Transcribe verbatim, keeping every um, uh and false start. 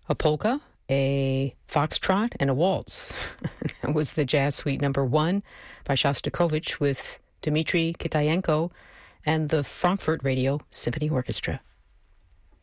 a polka, a foxtrot, and a waltz. That was the Jazz Suite number one by Shostakovich with Dmitry Kitayenko and the Frankfurt Radio Symphony Orchestra.